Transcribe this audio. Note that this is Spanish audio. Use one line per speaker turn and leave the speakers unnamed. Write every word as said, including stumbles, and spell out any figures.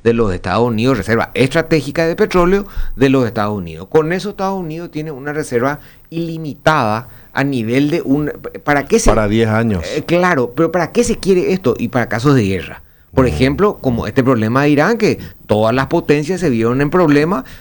de los Estados Unidos, reserva estratégica de petróleo de los Estados Unidos. Con eso Estados Unidos tiene una reserva ilimitada a nivel de un... ¿Para qué se...?
Para diez años.
Eh, claro, pero ¿para qué se quiere esto? Y para casos de guerra. Por ejemplo, como este problema de Irán, que todas las potencias se vieron en problemas